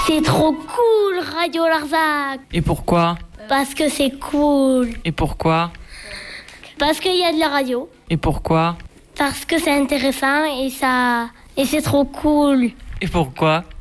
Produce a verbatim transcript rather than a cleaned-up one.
C'est trop cool, Radio Larzac. Et pourquoi? Parce que c'est cool. Et pourquoi? Parce qu'il y a de la radio. Et pourquoi? Parce que c'est intéressant et ça et c'est trop cool. Et pourquoi?